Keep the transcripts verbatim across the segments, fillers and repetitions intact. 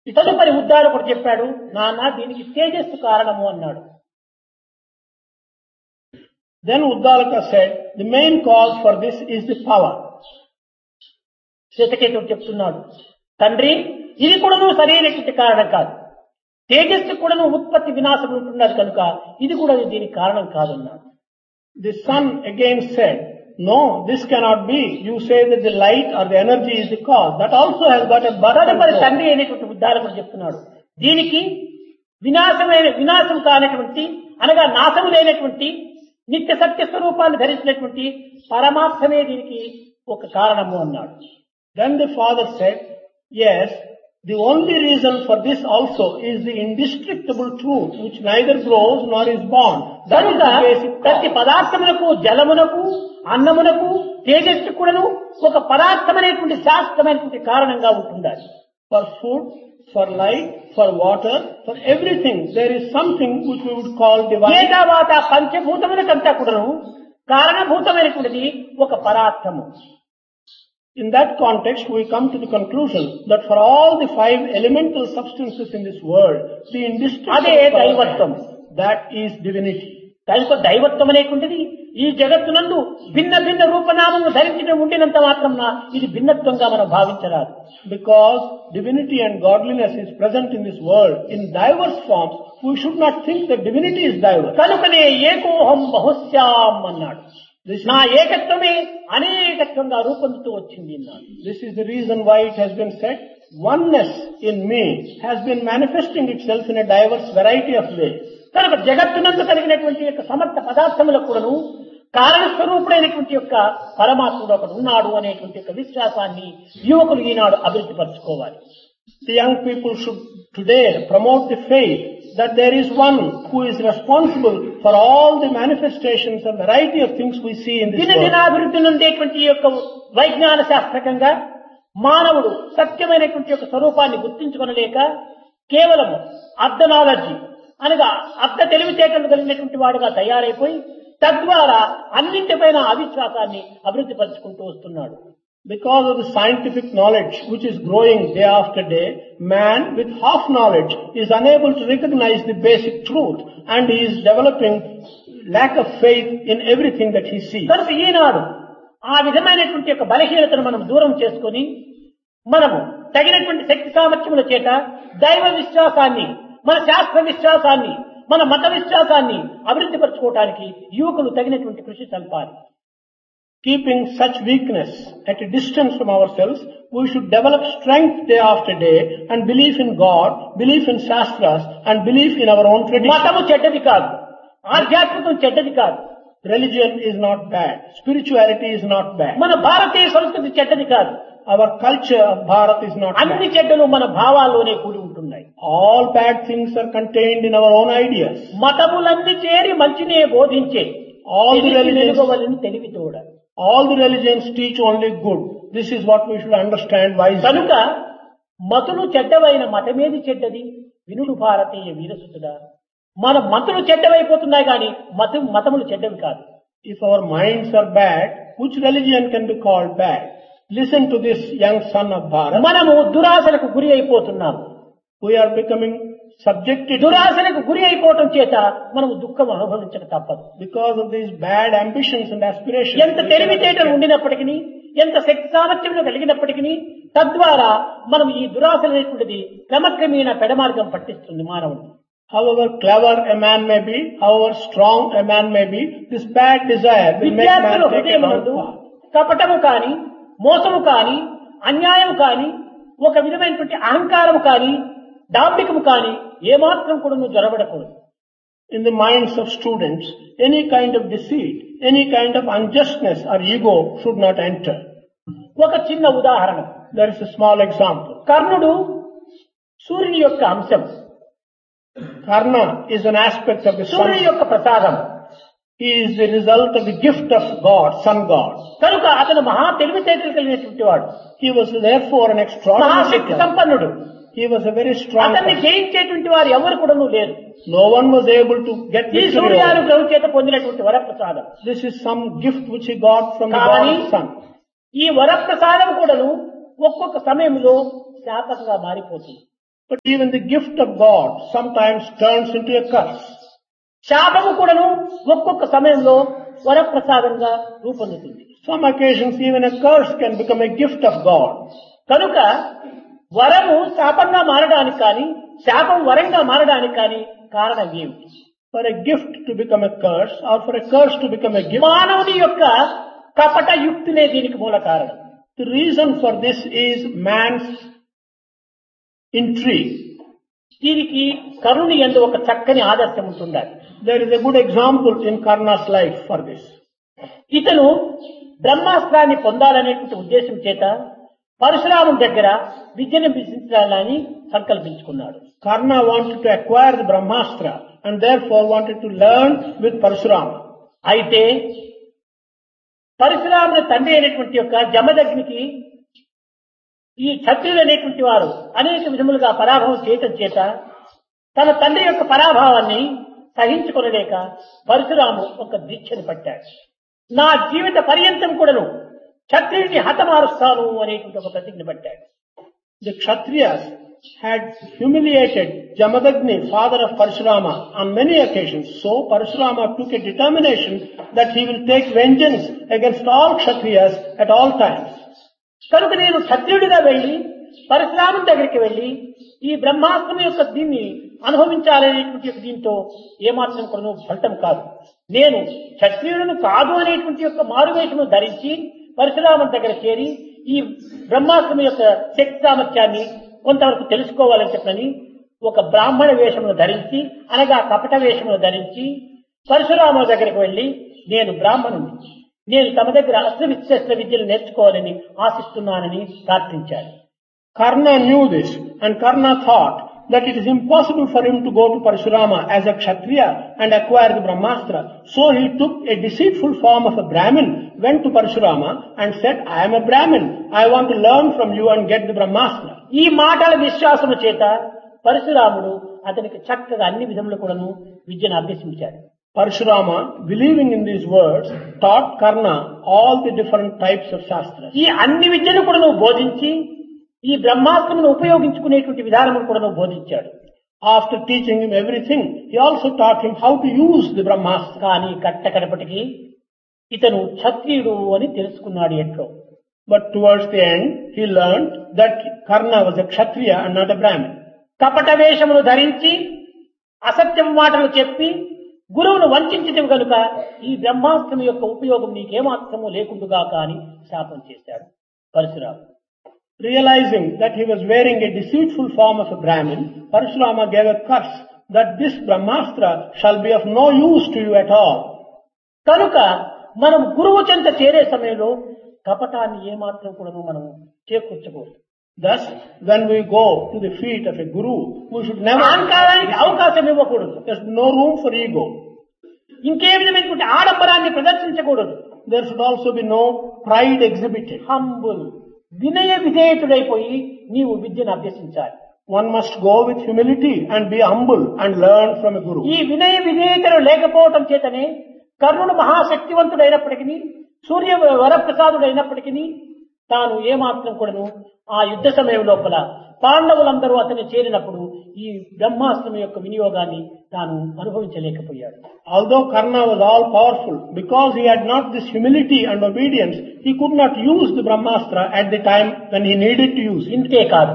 తదుపరి ఉద్దాలకుడు చెప్పాడు, నాన్న దీనికి తేజస్సు కారణము అన్నాడు. Then Uddalaka said, the main cause for this is the power. శ్వేతకేతుడు చెప్తున్నాడు, తండ్రి ఇది కూడాను సరైనటువంటి కారణం కాదు. తేజస్సు కూడాను ఉత్పత్తి వినాశం ఉంటున్నది కనుక ఇది కూడా దీనికి కారణం కాదన్నాడు. The son again said, no, this cannot be. You say that the light or the energy is the cause. That also has got a birth and తదుపరి growth. తండ్రి అయినటువంటి ఉద్దాలకుడు చెప్తున్నాడు, దీనికి వినాశమైన వినాశం కానటువంటి అనగా నాశము లేనటువంటి నిత్య సత్య స్వరూపాన్ని ధరించినటువంటి పరమాత్మే దీనికి ఒక కారణము అన్నాడు. Then the father said, yes, the only reason for this also is the indestructible truth which neither grows nor is born. That is కనుక the basic ప్రతి cause. పదార్థములకు జలమునకు అన్నమునకు తేజస్సు కూడాను ఒక పదార్థమైనటువంటి శాస్త్రమైనటువంటి కారణంగా ఉంటుండాలి. For food, for light, for water, for everything, there is something which we would call divine. ఏ తర్వాత పంచభూతములకంతా కూడాను కారణభూతమైనటువంటిది ఒక పదార్థము. In that context, we come to the conclusion that for all the five elemental substances in this world, the అదే indestructible దైవత్వం. power, that is divinity. కనుక దైవత్వం అనేటువంటిది ఈ జగత్తునందు భిన్న భిన్న రూపనామము ధరించడం ఉండినంత మాత్రం ఇది భిన్నత్వంగా మనం భావించరాదు. Because divinity and godliness is present in this world in diverse forms, we should not think that divinity is diverse. కనుకనే ఏకోహం బహుశ్యాం అన్నాడు. నా ఏకత్వమే అనేకత్వంగా రూపొందుతూ వచ్చింది అన్నాడు. This is the reason why it has been said, oneness in me has been manifesting itself in a diverse variety of ways. కనుక జగత్తునందు కలిగినటువంటి యొక్క సమర్థ పదార్థములకు కూడాను కారణస్వరూపుడైనటువంటి యొక్క పరమాత్ముడు ఒకడు ఉన్నాడు అనేటువంటి యొక్క విశ్వాసాన్ని యువకులు ఈనాడు అభివృద్ధి పరచుకోవాలి. The young people should today promote the faith that there is one who is responsible for all the manifestations and variety of things we see in this దిన world. దినాభివృద్ధి నుండేటువంటి యొక్క వైజ్ఞాన శాస్త్రకంగా మానవుడు సత్యమైనటువంటి యొక్క స్వరూపాన్ని గుర్తించుకొనలేక కేవలము అర్ధ నాలెడ్జి అనగా అర్ధ తెలివితేటలు కలిగినటువంటి వాడుగా తయారైపోయి తద్వారా అన్నింటిపైన అవిశ్వాసాన్ని అభివృద్ధి పరుచుకుంటూ వస్తున్నాడు. Because of the scientific knowledge which is growing day after day, man with half knowledge is unable to recognize the basic truth and he is developing lack of faith in everything that he sees. కనుక ఈనాడు ఆ విధమైనటువంటి యొక్క బలహీనతను మనం దూరం చేసుకొని మనము తగినటువంటి శక్తి సామర్థ్యముల చేత దైవ విశ్వాసాన్ని, మన శాస్త్ర విశ్వాసాన్ని, మన మత విశ్వాసాన్ని అభివృద్ధి పరచుకోవడానికి యువకులు తగినటువంటి కృషి సల్పాలి. Keeping such weakness at a distance from ourselves, we should develop strength day after day and belief in God, belief in Shastras and belief in our own tradition. మతము చెడ్డది కాదు, ఆధ్యాత్మికం చెడ్డది కాదు, Religion is not bad. Spirituality is not bad. మన భారతీయ సంస్కృతి చెడ్డది కాదు. Our culture of Bharat is not అన్ని bad. చెడ్డలు మన భావాల్లోనే కూడి ఉంటున్నాయి. All bad things are contained in our own ideas. మతములన్నీ చేరి మంచినే బోధించే All the religions, తెలుగువలని తెలివి తోడ. all the religions teach only good. This is what we should understand wisely. కనుక మతులు చెడ్డవైన మతమేది చెడ్డది? వినుడు భారతీయ వీరసుతుడా, మన మతులు చెడ్డవైపోతున్నాయి కానీ మత మతములు చెడ్డవి కాదు. If our minds are bad, which religion can be called bad? Listen to this young son of Bharat. మనము దురాశలకు గురి అయిపోతున్నాము. We are becoming subjected to, దురాశలకు గురి అయిపోవటం చేత మనము దుఃఖం అనుభవించక తప్పదు. because of these bad ambitions and aspirations. ఎంత తెలివితేటలు ఉండినప్పటికీ, ఎంత శక్తి సామర్థ్యములు కలిగినప్పటికీ తద్వారా మనం ఈ దురాశ అనేటువంటిది క్రమక్రమేణా పెడమార్గం పట్టిస్తుంది మానవుడు. However clever a man may be, however strong a man may be, this bad desire will make man విద్యార్థుల take a wrong హృదయమునందు path. కపటము కాని, మోసము కాని, అన్యాయం కాని, ఒక విధమైనటువంటి అహంకారము కాని, డాంబికము కాని ఏమాత్రం కూడా నువ్వు జొరబడకూడదు. In the minds of students, any kind of deceit, any kind of unjustness or ego should not enter. ఒక చిన్న ఉదాహరణ, There is a small example. కర్ణుడు సూర్యుని యొక్క అంశం, Karna is an aspect of the సూర్యుని sun. యొక్క ప్రసాదం. He is the result of the gift of God, sun God. కనుక అతను మహా తెలివితేటలు కలిగినటువంటి వాడు, He was therefore an extraordinary Mahashakti man. సంపన్నుడు. He was a very strong అతన్ని person. జయించేటువంటి వారు ఎవరు కూడా లేరు. No one was able to get ఈ victory over him. సూర్యానుగ్రహం చేత పొందినటువంటి వరప్రసాదం. This is some gift which he got from the కానీ God sun. ఈ వరప్రసాదం కూడాను ఒక్కొక్క సమయంలో శాపంగా మారిపోతుంది. But even the gift of God sometimes turns into a curse. శాపము కూడాను ఒక్కొక్క సమయంలో వరప్రసాదంగా రూపొందుతుంది. Some occasions even a curse can become a gift of God. కనుక వరము శాపంగా మారడానికి కానీ శాపం వరంగా మారడానికి కానీ కారణం ఏమిటి? For a gift to become a curse or for a curse to become a gift, మానవుని యొక్క కపట యుక్తినే దీనికి మూల కారణం. the reason for this is man's intrigue. దీనికి కరుణి యందు ఒక చక్కని ఆదర్శం ఉంటుండాలి. There is a good example in Karna's life for this. ఇతను బ్రహ్మాస్త్రాన్ని పొందాలనేటువంటి ఉద్దేశం చేత పరశురాముని దగ్గర విద్యను అభ్యసించాలని సంకల్పించుకున్నాడు. Karna wanted to acquire the Brahmastra and therefore wanted to learn with Parshurama. అయితే పరశురాముని తండ్రి అయినటువంటి యొక్క జమదగ్నికి ఈ క్షత్రియులు అనేటువంటి వారు అనేక విధములుగా పరాభవం చేయటం చేత తన తండ్రి యొక్క పరాభావాన్ని సహించుకొనలేక పరశురాము ఒక దీక్షను పట్టాడు. నా జీవిత పర్యంతం కూడాను క్షత్రియుని హతమారుస్తాను అనేటువంటి ఒక ప్రతిజ్ఞ పట్టాడు. The Kshatriyas had humiliated Jamadagni, father of Parshurama, on many occasions. So Parshurama took a determination that he will take vengeance against all Kshatriyas at all times. కనుక నేను క్షత్రియుడిగా వెళ్లి పరశురాముని దగ్గరికి వెళ్లి ఈ బ్రహ్మాస్త్రం యొక్క దీన్ని అనుభవించాలనేటువంటి దీంతో ఏమాత్రం కూడా ఫలితం కాదు. నేను క్షత్రియులను కాదు అనేటువంటి యొక్క మారువేషము ధరించి పరశురాముని దగ్గర చేరి ఈ బ్రహ్మాస్త్రం యొక్క శక్తి సామర్థ్యాన్ని కొంతవరకు తెలుసుకోవాలని చెప్పని ఒక బ్రాహ్మణ వేషమును ధరించి అనగా కపట వేషమును ధరించి పరశురాముల దగ్గరికి వెళ్లి నేను బ్రాహ్మణుని, నేను తమ దగ్గర అస్త్ర విశస్త్ర విద్యలు నేర్చుకోవాలని ఆశిస్తున్నానని ప్రార్థించాడు. Karna knew this, and Karna thought that it is impossible for him to go to Parshurama as a Kshatriya and acquire the Brahmastra. So he took a deceitful form of a Brahmin, went to Parshurama and said, I am a Brahmin. I want to learn from you and get the Brahmastra. ఈ మాటల విశ్వాసము చేత పరశురాముడు అతనికి చక్కగా అన్ని విధములు కూడాను విద్యను అభ్యసించాడు. Parshurama, believing in these words, taught Karna all the different types of Shastras. ఈ అన్ని విద్యను కూడాను బోధించి ఈ బ్రహ్మాస్త్రమును ఉపయోగించుకునేటువంటి విధానమును కూడాను బోధించాడు. After teaching him everything, he also taught him how to use the Brahmastra. కానీ కట్టకడపటికి ఇతను క్షత్రియుడు అని తెలుసుకున్నాడు ఎట్లో. But towards the end, he learned that Karna was a Kshatriya and not a Brahmin. కపట వేషమును ధరించి అసత్యం మాటలు చెప్పి గురువును వంచించటం కనుక ఈ బ్రహ్మాస్త్రం యొక్క ఉపయోగం నీకేమాత్రము లేకుండుగా కానీ శాపం చేశాడు Parashuramu. Realizing that he was wearing a deceitful form of a Brahmin, Parshurama gave a curse that this Brahmastra shall be of no use to you at all. కనుక మనం గురువు చెంత చేరే సమయంలో కపటాన్ని ఏమాత్రం కూడా మనం చేకూర్చకూడదు. Thus, when we go to the feet of a guru, we should never... అహంకారానికి అవకాశం ఇవ్వకూడదు. There's no room for ego. ఇంకే విధమైనటువంటి ఆడంబరాన్ని ప్రదర్శించకూడదు. There should also be no pride exhibited. Humble, వినయ విధేయతుడైపోయి నీవు విద్యను అభ్యసించాలి. One must go with humility and be humble and learn from a guru. ఈ వినయ విధేయతలు లేకపోవటం చేతనే కర్ణుడు మహాశక్తివంతుడైనప్పటికీ సూర్య వరప్రసాదుడైనప్పటికీ తాను ఏమాత్రం కూడాను ఆ యుద్ధ సమయం లోపల పాండవులందరూ అతన్ని చేరినప్పుడు ఈ బ్రహ్మాస్త్రం యొక్క వినియోగాన్ని తాను అనుభవించలేకపోయాడు. Although Karna was all powerful, because he had not this humility and obedience, he could not use the Brahmastra at the time when he needed to use it. ఇంతే కాదు,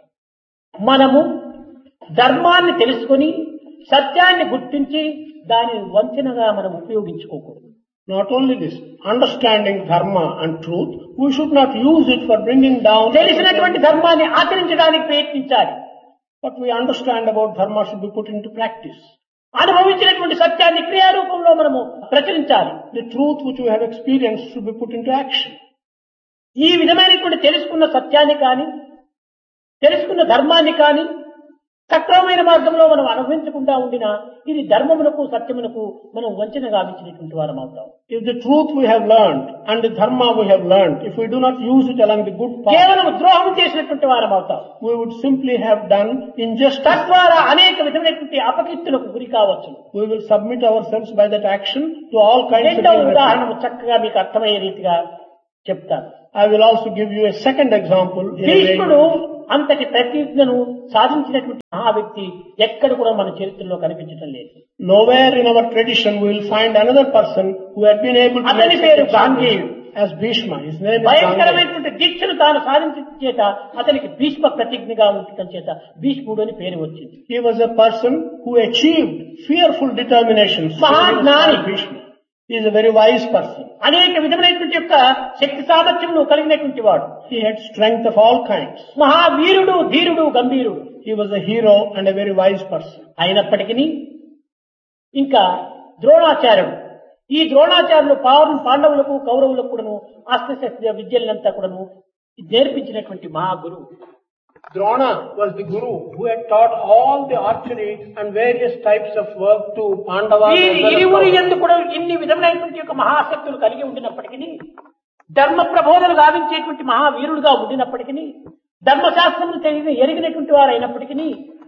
మనము ధర్మాన్ని తెలుసుకొని సత్యాన్ని గుర్తించి దానిని వంచనగా మనం ఉపయోగించుకోకూడదు. Not only this, understanding dharma and truth, we should not use it for bringing down... తెలిసినటువంటి ధర్మాన్ని ఆచరించడానికి ప్రయత్నించాలి. What we understand about dharma should be put into practice. అనుభవించినటువంటి సత్యాన్ని క్రియారూపంలో మనము ప్రచురించాలి. The truth which we have experienced should be put into action. ఈ విధమైనటువంటి తెలుసుకున్న సత్యాన్ని కానీ తెలుసుకున్న ధర్మాన్ని కానీ సక్రమమైన మార్గంలో మనం అనుభవించకుండా ఉండినా ఇది ధర్మమునకు సత్యమునకు మనం వంచన గావించినటువంటి వారం అవుతాం. If the truth we have learned and the dharma we have learned, if we do not use it along the good path, కేవలం ద్రోహం చేసినటువంటి వారం అవుతాం. we would simply have done injustice. తద్వారా అనేక విధమైనటువంటి అపకీర్తులకు గురి కావచ్చు. We will submit ourselves by that action to all kinds of రెండవ evil. ఉదాహరణ చక్కగా మీకు అర్థమయ్యే రీతిగా చెప్తాను. I will also give you a second example. in a భీష్ముడు way- అంతటి ప్రతిజ్ఞను సాధించినటువంటి ఆ వ్యక్తి ఎక్కడ కూడా మన చరిత్రలో కనిపించడం లేదు. Nowhere in our tradition we will find another person who had been able to అతని make పేరు such a Gandhi. as Bhishma. His name is Gandhi. భయంకరమైనటువంటి దీక్షను తాను సాధించడం చేత అతనికి భీష్మ ప్రతిజ్ఞగా ఉండటం చేత భీష్ముడు అని పేరు వచ్చింది. He was a person who achieved fearful determination. So he was మహాజ్ఞాని. called Bhishma. He is a very wise person. అనేక విధమైనటువంటి యొక్క శక్తి సామర్థ్యమును కలిగినటువంటి వాడు. He had strength of all kinds. మహావీరుడు, ధీరుడు, గంభీరుడు. He was a hero and a very wise person. అయినప్పటికీ ఇంకా ద్రోణాచార్యుడు, ఈ ద్రోణాచార్యులు పావు పాండవులకు కౌరవులకు కూడాను అస్త్రశస్త్ర విద్యలంతా కూడాను నేర్పించినటువంటి మహాగురువు. Drona was the guru who had taught all the archery and various types of work to Pandavas. ఈ as well as ఇరువురు Kauravas. ఎందు కూడా ఇన్ని విధమైనటువంటి యొక్క మహాశక్తులు కలిగి ఉండినప్పటికీ, ధర్మ ప్రబోధనలు గావించేటువంటి మహావీరుడుగా ఉండినప్పటికీ, ధర్మశాస్త్రములు తెలియని ఎరిగినటువంటి వారు అయినప్పటికీ,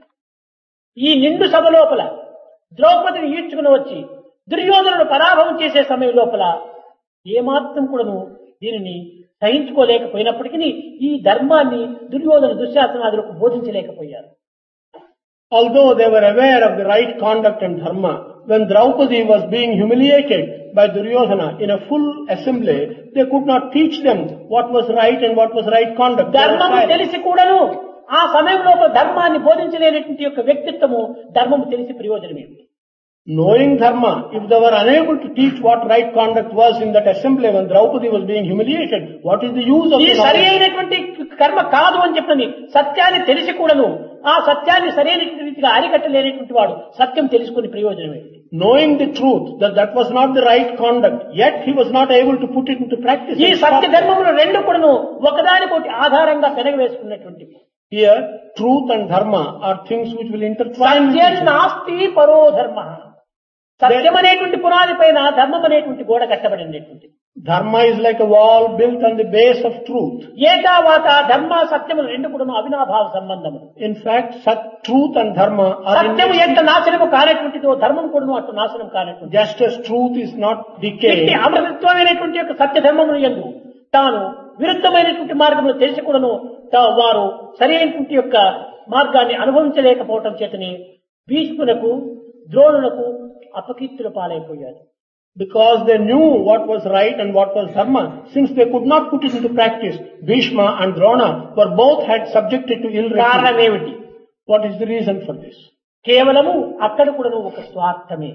ఈ నిండు సభ లోపల ద్రౌపదిని ఈడ్చుకుని వచ్చి దుర్యోధనుడు పరాభవం చేసే సమయం లోపల ఏమాత్రం కూడాను దీనిని సహించుకోలేకపోయినప్పటికీ ఈ ధర్మాన్ని Duryodhana దుశ్శాసనాదులకు బోధించలేకపోయారు. Although they were aware of the right conduct and dharma, when Draupadi was being humiliated by Duryodhana in a full assembly, they could not teach them what was right and what was right conduct. They were ధర్మము silent. తెలిసి కూడాను ఆ సమయంలో ధర్మాన్ని బోధించలేనటువంటి యొక్క వ్యక్తిత్వము ధర్మము తెలిసి ప్రయోజనం ఏమిటి? Knowing dharma, if they were unable to teach what right conduct was in that assembly when Draupadi was being humiliated, what is the use of ఈ the సరి knowledge? అయినటువంటి కర్మ కాదు అని చెప్పని సత్యాన్ని తెలిసి కూడాను ఆ సత్యాన్ని సరైన రీతిగా అరికట్టలేనటువంటి వాడు సత్యం తెలుసుకుని ప్రయోజనం ఏంటి? Knowing the truth that that was not the right conduct, yet he was not able to put it into practice. ఈ and stop సత్య it. ధర్మములు రెండు కూడాను ఒకదానికొకటి ఆధారంగా పెనగవేసుకున్నటువంటివి. Here, truth and dharma are things which will intertwine with each Satyam other. నాస్తి పరో ధర్మ. సత్యం అనేటువంటి పునాది పైన ధర్మం అనేటువంటి గోడ కట్టబడినటువంటి. Dharma is like a wall built on the base of truth. ఏకావాత ధర్మ సత్యములు రెండు కూడాను అవినాభావ సంబంధము. In fact, sat, truth and dharma are సత్యము ఎంత indistinct. నాశనము కానటువంటిదో ధర్మం కూడాను అటు నాశనం కానటువంటి. Just as truth is not ఇట్టి decayed, అమృతత్వమైనటువంటి యొక్క సత్య ధర్మములు యందు తాను విరుద్ధమైనటువంటి మార్గములు తెలిసి కూడాను తా- వారు సరైనటువంటి యొక్క మార్గాన్ని అనుభవించలేకపోవటం చేతని భీష్మునకు ద్రోణులకు అపకీర్తుల పాలైపోయారు. because they knew what was right and what was dharma, since they could not put it into practice, Bhishma and Drona were both had subjected to ill repute. కారణం ఏమిటి? What is the reason for this? కేవలము అక్కడ కూడాను ఒక స్వార్థమే.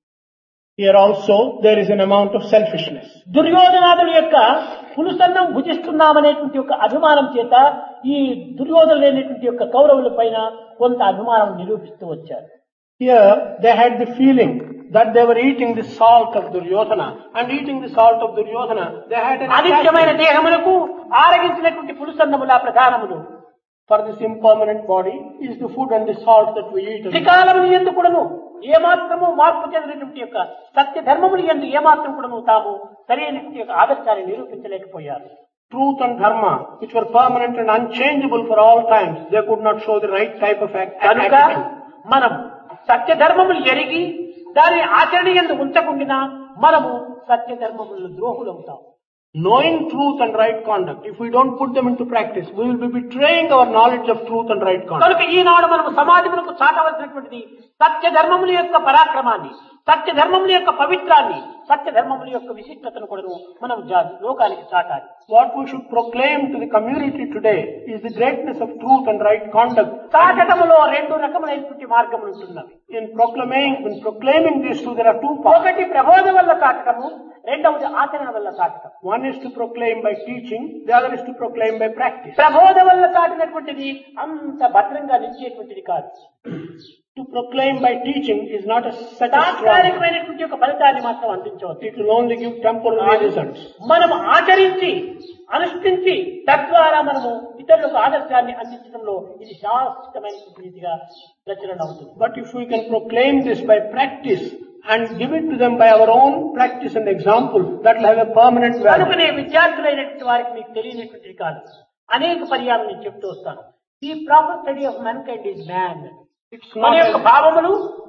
Here also there is an amount of selfishness. దుర్యోధనాదుల యొక్క పులుసన్నం భుజిస్తున్నామనేటువంటి యొక్క అభిమానం చేత ఈ దుర్యోధన లేనటువంటి యొక్క కౌరవుల పైన కొంత అభిమానం నిరూపిస్తూ వచ్చారు. Here they had the feeling that they were eating the salt of Duryodhana, and eating the salt of Duryodhana they had an అనిత్యమైన attachment. దేహములకు ఆరగించినటువంటి పులుసన్నముల ప్రధానములు. For this impermanent body is the food and the salt that we eat. త్రికాలములు ఎందు కూడాను ఏమాత్రము మార్పు చెందినటువంటి యొక్క సత్య ధర్మములు ఎందు ఏమాత్రం కూడాను తాము సరైనటువంటి యొక్క ఆదర్శాన్ని నిరూపించలేకపోయారు. Truth and dharma, which were permanent and unchangeable for all times, they could not show the right type of act- కనుక attitude. మనం సత్య ధర్మములు ఎరిగి దాని ఆచరణ ఎందు ఉంచకుండా మనము సత్య ధర్మములు ద్రోహులవుతాం. Knowing truth and right conduct, if we don't put them into practice, we will be betraying our knowledge of truth and right conduct. కనుక ఈనాడు మనము సమాజములకు చాటవలసినటువంటిది సత్య ధర్మముల యొక్క పరాక్రమాన్ని, సత్య ధర్మముల యొక్క పవిత్రాన్ని, సత్య ధర్మముల యొక్క విశిష్టతను కూడా మనం జా- లోకానికి చాటాలి. What we should proclaim to the community today is the greatness of truth and right conduct. చాటటములో రెండు రకములైనటువంటి మార్గములు ఉంటున్నవి. In proclaiming, in proclaiming this truth, there are two parts. ఒకటి ప్రబోధం వల్ల చాటటము, రెండవది ఆచరణ వల్ల చాటటం. One is to proclaim by teaching, the other is to proclaim by practice. ప్రబోధ వల్ల చాటినటువంటిది అంత భద్రంగా నిలిచేటువంటిది కాదు. To proclaim by teaching is not a such a strong. తాత్కాలికమైనటువంటి ఒక ఫలితాన్ని మాత్రం అందించవచ్చు. It will only give temporary results. మనము ఆచరించి అనుష్ఠించి తద్వారా మనము ఇతరులకు ఆదర్శాన్ని అందించడంలో ఇది శాశ్వతమైనటువంటి రీతిగా ప్రచురణ అవుతుంది. But if we can proclaim this by practice and give it to them by our own practice and example, that will have a permanent value. కనుకనే విద్యార్థులైనటువంటి వారికి మీకు తెలియనటువంటిది కాదు. అనేక పర్యాలు నేను చెప్తూ వస్తాను. ఈ proper study of man kind is man. It's మన not యొక్క a, భావములు,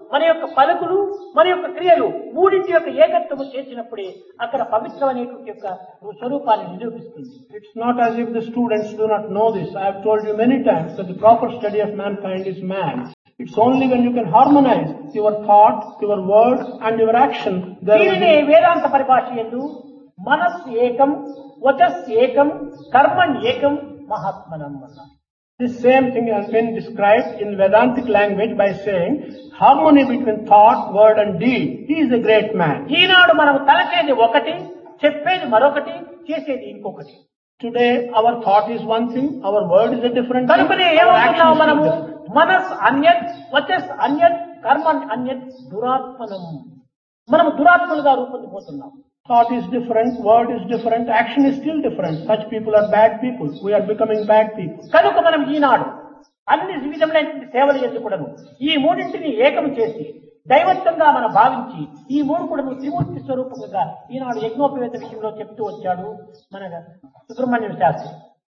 మన యొక్క పలుకులు మన యొక్క క్రియలు మూడింటి యొక్క ఏకత్వము చేసినప్పుడే అక్కడ పవిత్రమైనటువంటి యొక్క స్వరూపాన్ని నిరూపిస్తుంది. It's not as if the students do not know this. I have told you many times that the proper study of mankind is man. It's only when you can harmonize your thought, your word and your action. దీనిని వేదాంత పరిభాష యందు మనస్ ఏకం, వచస్ ఏకం, కర్మణ్ ఏకం, మహాత్మనం అన్నారు. This same thing has been described in Vedantic language by saying harmony between thought, word and deed. He is a great man. ఈనాడు మనం తలచేది ఒకటి, చెప్పేది మరొకటి, చేసేది ఇంకొకటి. Today our thought is one thing, our word is a different thing, కనుకనే our action ఏమవుతున్నాం is మనము different. మనస్ అన్యత్, వచస్ అన్యత్, కర్మణ్ అన్యత్, దురాత్మనం. మనము దురాత్మలుగా రూపొందిపోతున్నాం. Thought is different, word is different, action is still different. Such people are bad people. We are becoming bad people. కనుక మనం ఈనాడు అన్ని విధములైనటువంటి సేవలు ఎందుకుడను ఈ మూడింటిని ఏకం చేసి దైవత్వంగా మనం భావించి ఈ మూడు కూడా త్రిమూర్తి స్వరూపంగా ఈనాడు యజ్ఞోపవేత విషయంలో చెప్తూ వచ్చాడు మన Subrahmanyam Sastry.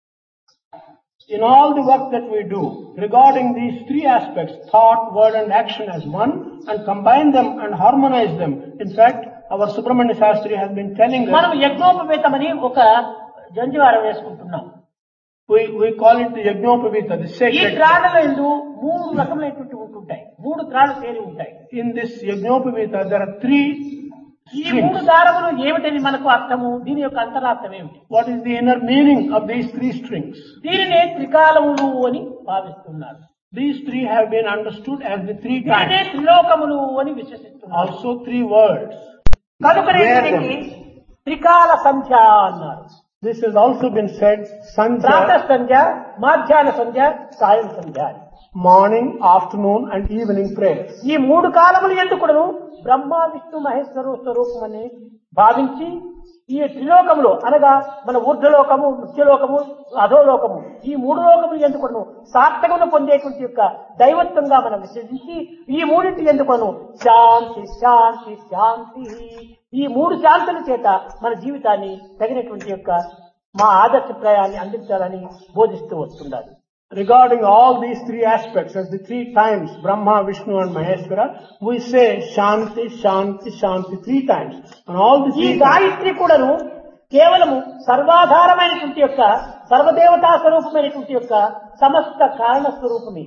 In all the work that we do regarding these three aspects, thought, word and action as one, and combine them and harmonize them. In fact, our Subramanya Shastri has been telling us, మనం యజ్ఞోపవేతమని ఒక జంజువారం వేసుకుంటున్నాం. we, we call it the Yajnopavita, the ఈ sacred. త్రాళ్ళలో ఎందు మూడు రకములైనటువంటి ఉంటుంటాయి. మూడు త్రాళ్ళు తేలి ఉంటాయి. In this Yajnopavita, there are three ఈ మూడు strings. దారములు ఏమిటని మనకు అర్థము, దీని యొక్క అంతరార్థం ఏమిటి? What is the inner meaning of these three strings? దీనినే త్రికాలములు అని భావిస్తున్నారు. These three have been understood as the three దీనినే times. త్రిలోకములు అని విశ్వసిస్తున్నారు. Also three words. కనుకనే Where దీనికి త్రికాల సంధ్య అన్నారు. This has also been said, Pratah Sanjay, సంధ్య, మాధ్యాహ్న సంధ్య, సాయం సంధ్య అని. morning, afternoon and evening prayers. ఈ మూడు కాలములు ఎందుకును బ్రహ్మ విష్ణు మహేశ్వరు స్వరూపమని భావించి ఈ త్రిలోకములు అనగా మన ఊర్ధ్వలోకము, మృత్యులోకము, అధోలోకము ఈ మూడు లోకములు ఎందుకును సార్థకమును పొందేటువంటి యొక్క దైవత్వంగా మనం విశ్వసించి ఈ మూడింటి ఎందుకును శాంతి శాంతి శాంతి ఈ మూడు శాంతుల చేత మన జీవితాన్ని తగినటువంటి యొక్క మా ఆదర్శప్రాయాన్ని అందించాలని బోధిస్తూ వస్తున్నారు. Regarding all these three aspects as the three times, Brahma, Vishnu and Maheshwara, we say Shanti, Shanti, Shanti three times. And all the ఈ three times, గాయత్రి కూడాను కేవలము సర్వాధారమైనటువంటి యొక్క సర్వదేవతా స్వరూపమైనటువంటి యొక్క సమస్త కారణ స్వరూపమే.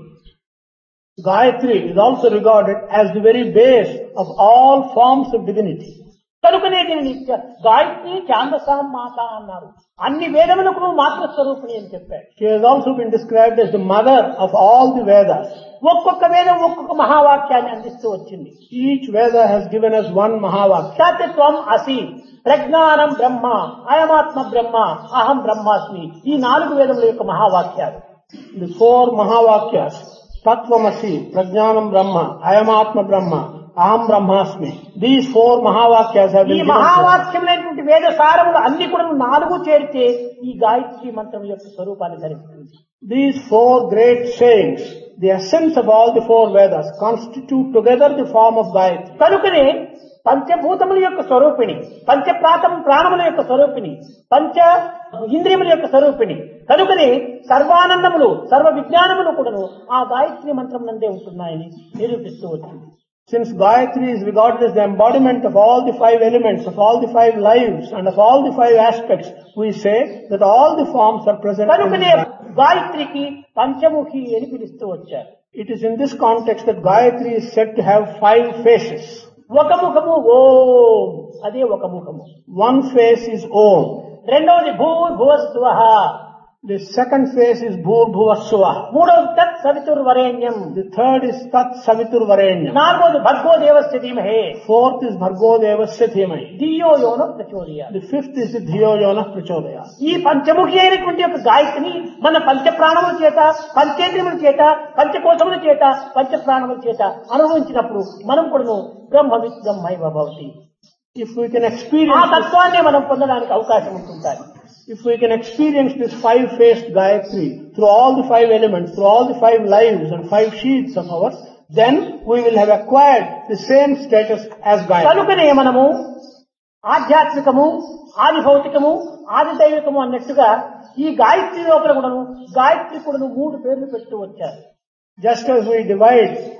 Gayatri is also regarded as the very base of all forms of divinity. కనుకనే దీనిని గాయత్రి ఛాందసాం మాత అన్నారు. అన్ని వేదములకు మాతృ స్వరూపిణి అని చెప్పారు. She has also been described as the mother of all the Vedas. ఒక్కొక్క వేదం ఒక్కొక్క మహావాక్యాన్ని అందిస్తూ వచ్చింది. Each Veda has given us one Mahavakya. సత్యం అసి, ప్రజ్ఞానం బ్రహ్మ, అయమాత్మ బ్రహ్మ, అహం బ్రహ్మాస్మి ఈ నాలుగు వేదముల యొక్క మహావాక్యాలు. The four Mahavakyas, Tattvamasi, Prajnanam Brahma, Ayamatma Brahma, Aham Brahmasmi. These four Mahavakyas have ఈ been given to us. మహావాక్యములైనటువంటి వేద సారములు అన్ని కూడా నాలుగు చేరితే ఈ గాయత్రి మంత్రం యొక్క స్వరూపాన్ని ధరిస్తుంది. These four great sayings, the essence of all the four Vedas, constitute together the form of Gayatri. కనుకనే పంచభూతముల యొక్క స్వరూపిణి, పంచ ప్రాతం ప్రాణముల యొక్క స్వరూపిణి, పంచ ఇంద్రియముల యొక్క స్వరూపిణి. కనుకనే సర్వానందములు సర్వ విజ్ఞానములు కూడాను ఆ గాయత్రి మంత్రం నందే ఉంటున్నాయని నిరూపిస్తూ వచ్చింది. Since Gayatri is regarded as the embodiment of all the five elements, of all the five lives, and of all the five aspects, we say that all the forms are present in కనుకనే Gayatri. గాయత్రికి పంచముఖి అని పిలుస్తూ వచ్చారు. It is in this context that Gayatri is said to have five faces. ఒక ముఖము ఓం, అదే ఒక ముఖము. One face is Om. రెండవది భూర్భువస్సువః, The second face is Bhur Bhuvassuva. మూడవది తత్ సవితుర్వరేణ్యం, The third is Tat Savitur Varenyam. నాలుగవది భర్గో దేవస్య ధీమహే Fourth is Bhargo Devasya Dhimai. ధియో యోనో ప్రచోదయాత్. The fifth is the Dhiyo Yonah Prachodaya. ఈ పంచముఖి అయినటువంటి యొక్క గాయత్రిని మన పంచ ప్రాణముల చేత, పంచేంద్రియముల చేత, పంచకోశముల చేత, పంచ ప్రాణముల చేత అనుభవించినప్పుడు మనం కూడా బ్రహ్మవిత్ బ్రహ్మైవ భవతి. If we can ఆ experience this, తత్వాన్ని మనం పొందడానికి అవకాశం ఉంటుంటాయి. if we can experience this five-faced Gayatri through all the five elements, through all the five lives and five sheaths of ours, then we will have acquired the same status as Gayatri. కనుకనే మనము ఆధ్యాత్మికము, ఆది భౌతికము, ఆది దైవికము అన్నట్టుగా ఈ గాయత్రి లోపల కూడాను గాయత్రి కూడాను మూడు పేర్లు పెడుతూ వచ్చారు. Just as we divide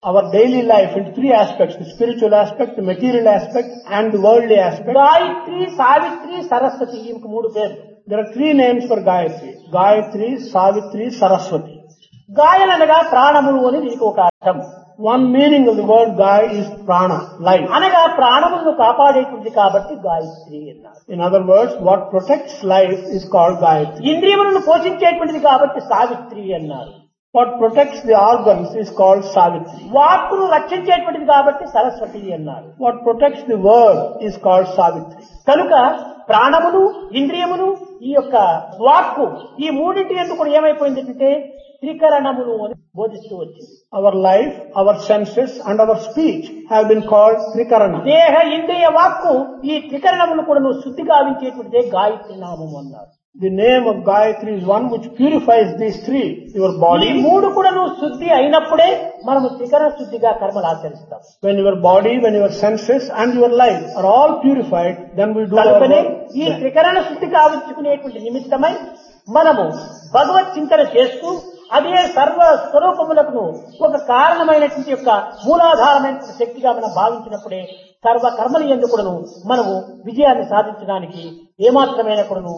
our daily life into three aspects, the spiritual aspect, the material aspect and the worldly aspect. Gayatri, Savitri, Saraswati ఇంక మూడు పేర్లు. There are three names for Gayatri. Gayatri, Savitri, Saraswati. గాయలనగా ప్రాణములు అని దీనికి ఒక అర్థం. One meaning of the word Gaya is prana, life. అనగా ప్రాణములను కాపాడేటువంటి కాబట్టి గాయత్రి అన్నారు. In other words, what protects life is called Gayatri. ఇంద్రియములను పోషించేటువంటిది కాబట్టి సావిత్రి అన్నారు. What protects the organs is called Savitri. వాక్కును రక్షించేటువంటిది కాబట్టి సరస్వతి అన్నారు. What protects the word is called Savitri. కనుక ప్రాణములు, ఇంద్రియములు, ఈ యొక్క వాక్కు ఈ మూడింటి ఎందుకు కూడా ఏమైపోయింది అంటే త్రికరణములు అని బోధిస్తూ వచ్చింది. Our life, our senses and our speech have been called Trikarana. దేహ, ఇంద్రియ, వాక్కు ఈ త్రికరణములు కూడా నువ్వు శుద్ధి గావించేటువంటిదే గాయత్రి నామము అన్నారు. The name of Gayatri is one which purifies these three, your ఈ body. మూడు కూడా నువ్వు శుద్ధి అయినప్పుడే మనము త్రికరణ శుద్ధిగా కర్మలు ఆచరిస్తాం. When your body, when your senses and your life are all purified, then we do our కనుకనే work. ఈ త్రికరణ శుద్ధి కావించుకునేటువంటి నిమిత్తమై మనము భగవత్ చింతన చేస్తూ అదే సర్వ స్వరూపములకు ఒక కారణమైనటువంటి యొక్క మూలాధారమైనటువంటి శక్తిగా మనం భావించినప్పుడే సర్వ కర్మల యందు కూడాను మనము విజయాన్ని సాధించడానికి ఏమాత్రమైన కూడాను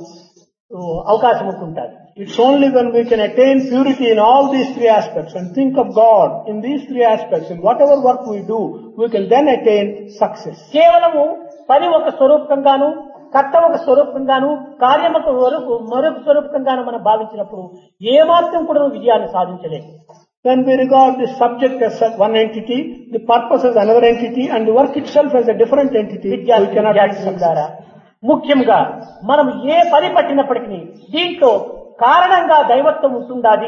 అవకాశం ఉంటుంటుంది. It's only when we can attain purity in all these three aspects and think of God in these three aspects, in whatever work we do, we can then attain success. కేవలము పని ఒక స్వరూపంగాను, కర్త ఒక స్వరూపంగాను, కార్యం ఒక మరొక స్వరూపంగాను మనం భావించినప్పుడు ఏమాత్రం కూడా విజయాన్ని సాధించలేము. When we regard the subject as one entity, the purpose as another entity, and the work itself as a different entity, we cannot attain success. ముఖ్యంగా మనం ఏ పని పట్టినప్పటికీ దీంట్లో కారణంగా దైవత్వం ఉంటుండాది,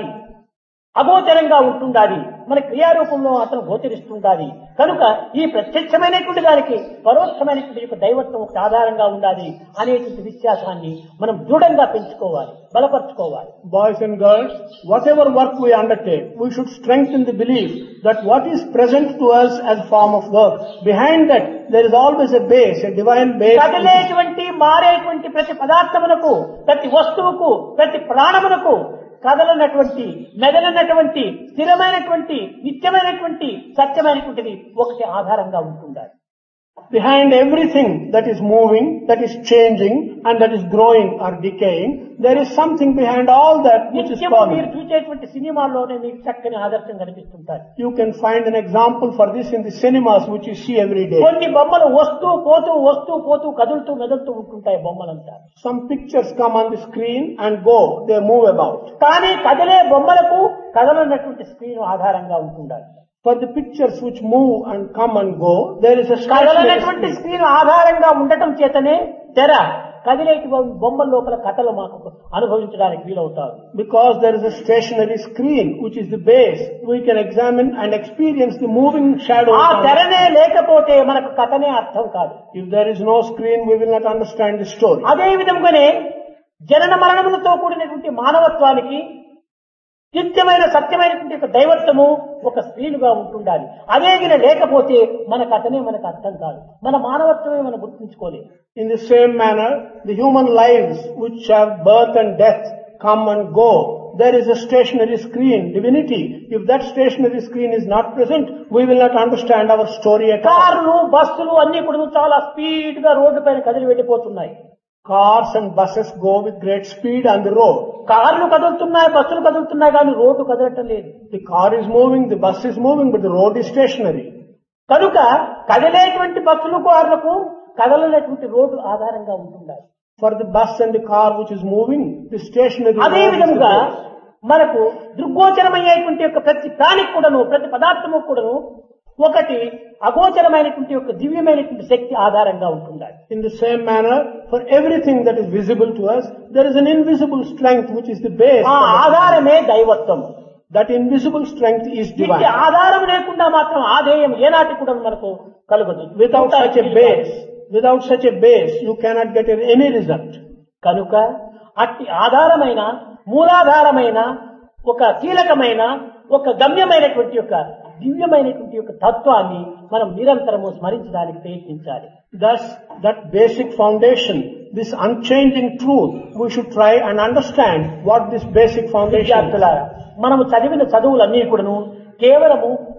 అగోచరంగా ఉంటుండాది, మన క్రియారూపంలో అతను గోచరిస్తుండాలి. కనుక ఈ ప్రత్యక్షమైనటువంటి దానికి పరోక్షమైనటువంటి యొక్క దైవత్వం ఒక ఆధారంగా ఉండాలి అనేటువంటి విశ్వాసాన్ని మనం దృఢంగా పెంచుకోవాలి, బలపరచుకోవాలి. Boys and girls, whatever work we undertake, we should strengthen the belief that what is present to us as a form of work, behind that there is always a base, a divine base. కదిలేటువంటి మారేటువంటి ప్రతి పదార్థమునకు, ప్రతి వస్తువుకు, ప్రతి ప్రాణమునకు కదలనటువంటి, మెదలనటువంటి, స్థిరమైనటువంటి, నిత్యమైనటువంటి, సత్యమైనటువంటిది ఒకటి ఆధారంగా ఉంటుండాలి. Behind everything that is moving, that is changing and that is growing or decaying, there is something behind all that which is నిత్యము మీరు forming. చూసేటువంటి సినిమాల్లోనే మీకు చక్కని ఆదర్శం కనిపిస్తుంటారు. You can find an example for this in the cinemas which you see every day. కొన్ని బొమ్మలు వస్తూ పోతూ వస్తూ పోతూ కదులుతూ మెదులుతూ ఉంటుంటాయి బొమ్మలంతా. Some pictures come on the screen and go, they move about. కానీ కదిలే బొమ్మలకు కదలనటువంటి స్క్రీన్ ఆధారంగా ఉంటుండాలి. For the pictures which move and come and go, there is a stationary కదలనటువంటి screen. Screen ఆధారంగా ఉండటం చేతనే తెర కదిలేటి బొమ్మల లోపల కథలు మాకు అనుభవించడానికి వీలవుతారు. Because there is a stationary screen which is the base, we can examine and experience the moving shadows. ఆ తెరనే లేకపోతే మనకు కథనే అర్థం కాదు. If there is no screen, we will not understand the story. అదే విధంగానే జనన మరణములతో కూడినటువంటి మానవత్వానికి నిత్యమైన సత్యమైనటువంటి ఒక దైవత్వము ఒక స్త్రీలుగా ఉంటుండాలి. అదే గిన లేకపోతే మన కథనే మనకు అర్థం కాదు, మన మానవత్వమే మనం గుర్తించుకోలేదు. In the same manner, the human lives which have birth and death come and go. There is a stationary screen, divinity. If that stationary screen is not present, we will not understand our story at all. కార్లు, బస్సులు అన్ని కూడా చాలా speed గా road పైన కదిలి వెళ్ళిపోతున్నాయి. Cars and buses go with great speed on the road. కార్లు కదులుతున్నాయి, బస్సులు కదులుతున్నాయి, కానీ రోడ్డు కదలటం లేదు. The car is moving, the bus is moving, but the road is stationary. కనుక కదిలేటువంటి బస్సులు, కార్లకు కదలనేటువంటి రోడ్డు ఆధారంగా ఉంటుండాలి. For the bus and the car which is moving, the stationary అదే road is the విధంగా base. మనకు దృగ్గోచరమయ్యేటువంటి యొక్క ప్రతి ప్రాణికి కూడాను, ప్రతి పదార్థము కూడాను ఒకటి అగోచరమైనటువంటి యొక్క దివ్యమైనటువంటి శక్తి ఆధారంగా ఉంటుండాలి. In the same manner, for everything that is visible to us, there is an invisible strength which is the base. ఆ ఆధారమే దైవత్వం. That invisible strength is ఇట్టి divine. ఆధారం లేకుండా మాత్రం ఆధేయం ఏనాటి కూడా మనకు కలుగదు. Without such a base, without such a base, you cannot get any result. కనుక అట్టి ఆధారమైన, మూలాధారమైన, ఒక కీలకమైన, ఒక గమ్యమైనటువంటి యొక్క దివ్యమైనటువంటి యొక్క తత్వాన్ని మనం నిరంతరము స్మరించడానికి ప్రయత్నించాలి. Thus, that basic foundation, this unchanging truth, we should try and understand what this basic foundation is. విద్యార్థులారా, మనము చదివిన చదువులన్నీ కూడాను కేవలము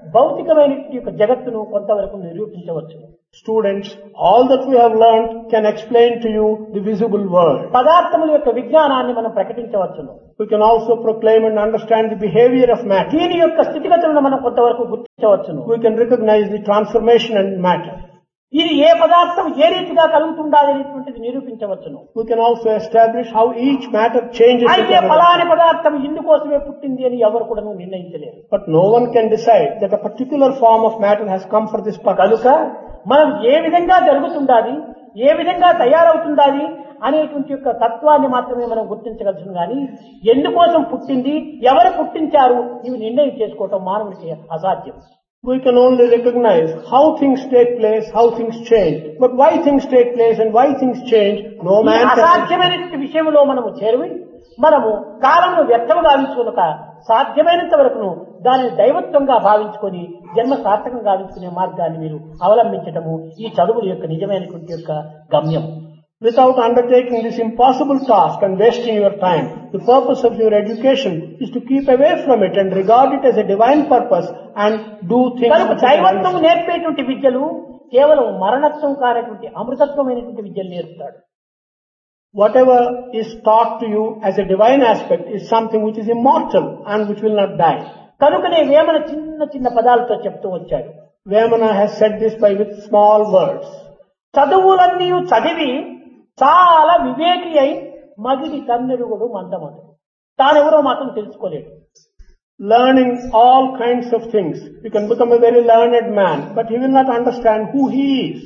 భౌతికమైనటువంటి యొక్క జగత్తును కొంతవరకు నిరూపించవచ్చు. Students, all that we have learned can explain to you the visible world. పదార్థముల యొక్క విజ్ఞానాన్ని మనం ప్రకటించవచ్చును. We can also proclaim and understand the behavior of matter. దీని యొక్క స్థితిగతులను మనం కొంతవరకు గుర్తించవచ్చును. We can recognize the transformation in matter. ఇది ఏ పదార్థం ఏ రీతిగా కలుగుతుండాలి అనేటువంటిది నిరూపించవచ్చును. We can also establish how each matter changes. అయితే ఫలాని పదార్థం ఇందుకోసమే పుట్టింది అని ఎవరు కూడా నిర్ణయించలేరు. But no one can decide that a particular form of matter has come for this purpose. కనుక మనం ఏ విధంగా జరుగుతుండాలి, ఏ విధంగా తయారవుతుండాలి అనేటువంటి యొక్క తత్వాన్ని మాత్రమే మనం గుర్తించగలుగుతాం. కానీ ఎందుకోసం పుట్టింది, ఎవరు పుట్టించారు, ఇవి నిర్ణయం చేసుకోవటం మానవుడికి అసాధ్యం. We can only recognize how things take place, how things change. But why things take place and why things change, no man can. అసాధ్యమైనటువంటి విషయంలో మనము చేరువి మనము కాలంలో వ్యర్థము గావించుకునక సాధ్యమైనంత వరకును దానిని దైవత్వంగా భావించుకొని జన్మ సార్థకం గావించుకునే మార్గాన్ని మీరు అవలంబించటము ఈ చదువుల యొక్క నిజమైనటువంటి యొక్క గమ్యం. Without undertaking this impossible task and wasting your time, the purpose of your education is to keep away from it and regard it as a divine purpose and do things. కనుక దైవత్వం నేర్పేటువంటి విద్యలు కేవలం మరణత్వం కానటువంటి అమృతత్వమైనటువంటి విద్యలు నేర్పుతాడు. Whatever is taught to you as a divine aspect is something which is immortal and which will not die. కనుకనే వేమన చిన్న చిన్న పదాలతో చెప్తూ వచ్చాడు. Vemana has said this by with small words. చదువులన్నీ చదివి చాలా వివేకి అయి మగిడి కన్నెరుగుడు మందమడు. తానెవరో మాత్రం తెలుసుకోలేడు. Learning all kinds of things. You can become a very learned man, but he will not understand who he is.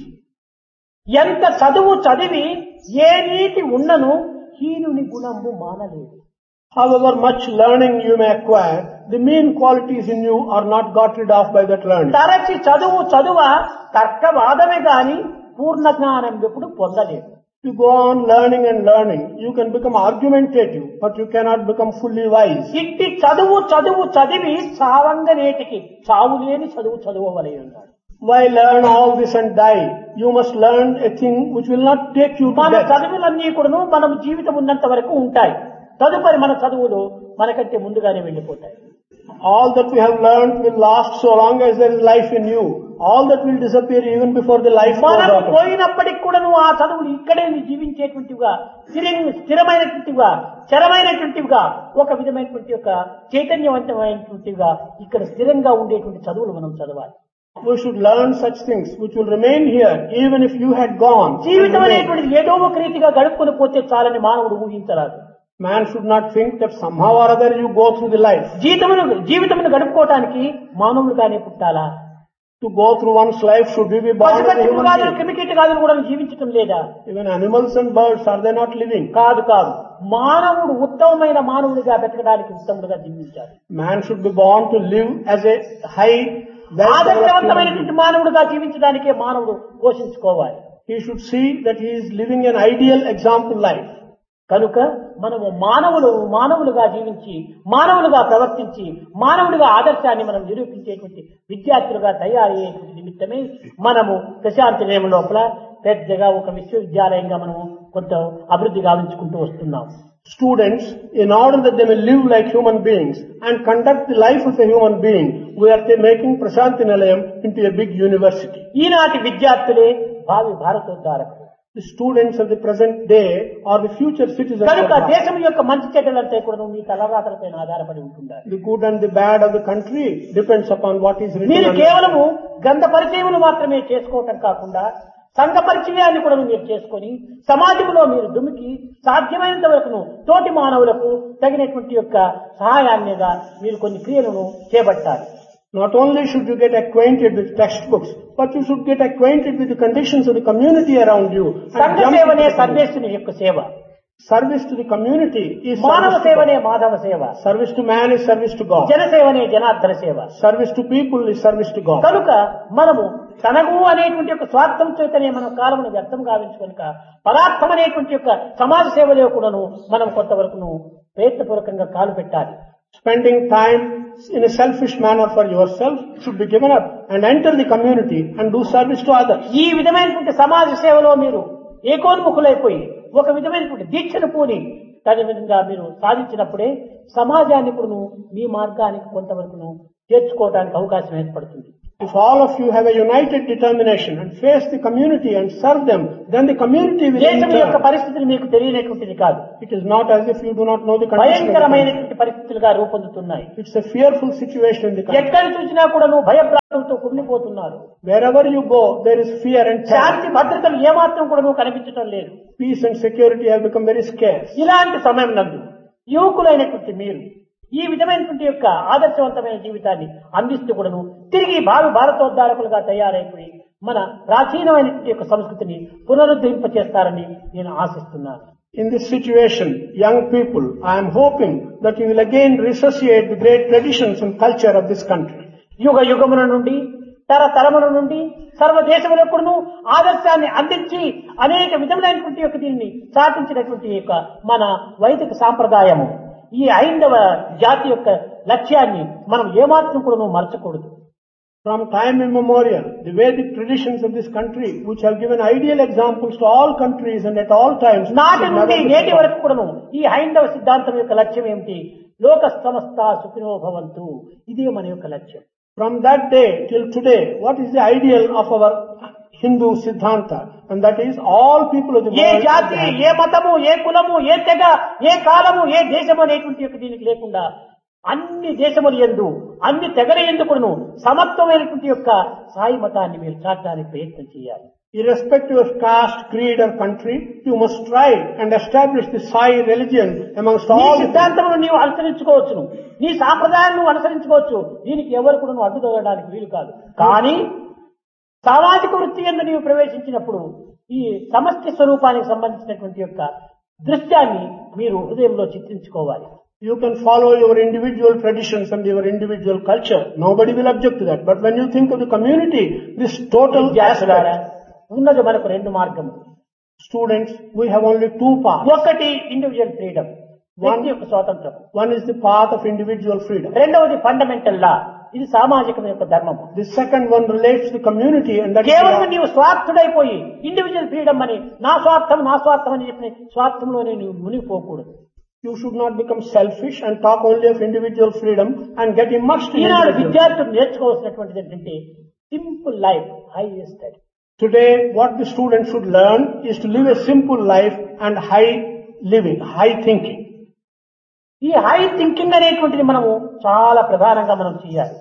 ఎంత చదువు చదివి ఏ నీతి ఉన్నను హీనుని గుణము మానలేదు. However much learning you may acquire, the mean qualities in you are not got rid of by that learning. తరచి చదువు చదువ తర్కవాదమే గాని పూర్ణ జ్ఞానం ఎప్పుడు పొందలేదు. You go on learning and learning. You can become argumentative, but you cannot become fully wise. ఇట్టి చదువు చదువు చదివి చావంగ నేటికి చావు లేని చదువు చదువవలే ఉన్నాడు. Why learn all this and die? You must learn a thing which will not take you to మన death. చదువులన్నీ కూడాను మనం జీవితం ఉన్నంత వరకు ఉంటాయి. తదుపరి మన చదువులు మనకంటే ముందుగానే వెళ్లిపోతాయి. All that we have learned will last so long as there is life in you. All that will disappear even before the life goes మనం out. పోయినప్పటికి కూడా ఆ చదువులు ఇక్కడే జీవించేటువంటివిగా స్థిరమైనటువంటివిగా చరమైనటువంటివిగా ఒక విధమైనటువంటి యొక్క చైతన్యవంతమైనటువంటివిగా ఇక్కడ స్థిరంగా ఉండేటువంటి చదువులు మనం చదవాలి. We should learn such things which will remain here even if you had gone. జీవితం అనేటువంటిది ఏదో ఒక రీతిగా గడుపుకొని పోతే చాలని మానవుడు ఊహించరాదు. Man should not think that somehow or other you go through the life. జీవితమును జీవితమును గడుపుకోవటానికి మానవులుగానే పుట్టాలా? To go through one's life, should we be born as a human being? క్రిమికీటకాదులు కూడా జీవించటం లేదా? Even animals and birds, are they not living? కాదు కాదు మానవుడు ఉత్తమమైన మానవుడిగా బతకడానికి ఉత్తముడుగా జీవించాలి. Man should be born to live as a high, ఆదర్శవంతమైనటువంటి మానవుడిగా జీవించడానికే మానవుడు పోషించుకోవాలి. He should see that he is living an ideal example life. కనుక మనము మానవులు మానవులుగా జీవించి మానవులుగా ప్రవర్తించి మానవులుగా ఆదర్శాన్ని మనం నిరూపించేటువంటి విద్యార్థులుగా తయారయ్యేటువంటి నిమిత్తమే మనము ప్రశాంతి నిలయం లోపల పెద్దగా ఒక విశ్వవిద్యాలయంగా మనము కొంత అభివృద్ధి గావించుకుంటూ వస్తున్నాం. Students, in order that they may live like human beings and conduct the life of a human being, we are making Prashanti Nilayam into a big university. ఈనాటి విద్యార్థులే భావి భారతోద్ధారకులు. The students of the present day are the future citizens. కనుక దేశం యొక్క మంచి చెడ్డలంతా కూడా మీ తలరాతలపై ఆధారపడి ఉంటుండాలి. The good and the bad of the country depends upon what is written. మీరు కేవలము గ్రంథ పరిచయములు మాత్రమే చేసుకోవటం కాకుండా సంఘ పరిచయాన్ని కూడా మీరు చేసుకొని సమాజంలో మీరు దుమికి సాధ్యమైనంత వరకు తోటి మానవులకు తగినటువంటి యొక్క సహాయాన్నిగా మీరు కొన్ని క్రియలను చేపట్టాలి. Not only should you get acquainted with textbooks, but you should get acquainted with the conditions of the community around you. సంఘ సేవనే సర్వేశ్వరుని యొక్క సేవ. Service to the community is మానవ సేవనే మాధవ సేవ. Service to man is service to God. జన సేవనే జనార్దన సేవ. Service to people is service to God. కనుక మనము తనకు అనేటువంటి యొక్క స్వార్థం చేతనే మన కాలమును వ్యర్థం గావించుకొనక పదార్థం అనేటువంటి యొక్క సమాజ సేవలో కూడాను మనం కొంతవరకును ప్రయత్నపూర్వకంగా కాలు పెట్టాలి. Spending time in a selfish manner for yourself should be given up and enter the community and do service to others. ఈ విధమైనటువంటి సమాజ సేవలో మీరు ఏకోన్ముఖులైపోయి ఒక విధమైనటువంటి దీక్షను పూని తగిన విధంగా మీరు సాధించినప్పుడే సమాజాన్ని కూడా మీ మార్గానికి కొంతవరకు చేర్చుకోవడానికి అవకాశం ఏర్పడుతుంది. If all of you have a united determination and face the community and serve them, then the community will దేశం యొక్క return. పరిస్థితులు మీకు తెలియనటువంటిది కాదు. It is not as if you do not know the condition of the country. భయంకరమైనటువంటి పరిస్థితులుగా రూపొందుతున్నాయి. It's a fearful situation in the country. ఎక్కడ చూసినా కూడా నువ్వు భయభ్రాంతులతో కుమిలిపోతున్నారు. Wherever you go, there is fear and terror. శాంతి భద్రతలు ఏమాత్రం కూడా నువ్వు కనిపించడం లేదు. Peace and security have become very scarce. ఇలాంటి సమయం నందు యువకులైనటువంటి మీరు ఈ విధమైనటువంటి యొక్క ఆదర్శవంతమైన జీవితాన్ని అందిస్తూ కూడాను తిరిగి భావి భారతోద్ధారకులుగా తయారైపోయి మన ప్రాచీనమైనటువంటి యొక్క సంస్కృతిని పునరుద్ధరింపచేస్తారని నేను ఆశిస్తున్నాను. In this situation, young people, I am hoping that you will again resuscitate the great traditions and culture of this country. యుగ యుగముల నుండి తరతరముల నుండి సర్వదేశములకును ఆదర్శాన్ని అందించి అనేక విధములైనటువంటి యొక్క దీన్ని సాధించినటువంటి యొక్క మన వైదిక సాంప్రదాయము ఈ ఐదవ జాతి యొక్క లక్ష్యాన్ని మనం ఏమాత్రం కూడా మరచకూడదు. From time immemorial, the Vedic traditions of this country, which have given ideal examples to all countries and at all times, నాటి నుండి నేటి వరకు కూడాను ఈ హైందవ సిద్ధాంతం యొక్క లక్ష్యం ఏమిటి? లోక సమస్త సుఖినో భవంతు. ఇదే మన యొక్క లక్ష్యం. From that day till today, what is the ideal of our Hindu Siddhanta? And that is all people of the A world. జాతి, ఏ మతము, ఏ కులము, ఏ తెగ, ఏ కాలము, ఏ దేశము అనేటువంటి యొక్క దీనికి లేకుండా అన్ని దేశములు యందు అన్ని తెగల యందు కూడాను సమత్వమైనటువంటి యొక్క సాయి మతాన్ని మీరు చాటడానికి ప్రయత్నం చేయాలి. Irrespective of caste, creed or country, you must strive and establish the Sai religion amongst నీ all. సిద్ధాంతమును నీవు అనుసరించుకోవచ్చును, నీ సాంప్రదాయాన్ని నువ్వు అనుసరించుకోవచ్చు. దీనికి ఎవరు కూడా నువ్వు అడ్డుదొగడానికి వీలు కాదు. కానీ సామాజిక వృత్తి యందు నీవు ప్రవేశించినప్పుడు ఈ సమష్టి స్వరూపానికి సంబంధించినటువంటి యొక్క దృశ్యాన్ని మీరు హృదయంలో చిత్రించుకోవాలి. You can follow your individual traditions and your individual culture. Nobody will object to that. But when you think of the community, this total విద్యార్థులారా, aspect, ఉన్నది మనకు రెండు మార్గము. students, we have only two paths. ఒకటి individual freedom, వ్యక్తి యొక్క స్వాతంత్రం. One is the path of individual freedom. రెండవది ఫండమెంటల్ లా, ఇది సామాజికం యొక్క ధర్మము. The second one relates to the community, and that is కేవలం the- నీవు స్వార్థుడైపోయి ఇండివిజువల్ ఫ్రీడమ్ అని నా స్వార్థం నా స్వార్థం అని చెప్పిన స్వార్థంలోనే నీవు మునిగిపోకూడదు. you should not become selfish and talk only of individual freedom and get immersed in Eenadu individual. విద్యార్థులు నేర్చుకోవాల్సినటువంటిది ఏంటంటే simple life, high study. Today, what the students should learn is to live a simple life and high living, high thinking. ఈ high thinking అనేటువంటిది మనము చాలా ప్రధానంగా మనం చేయాలి.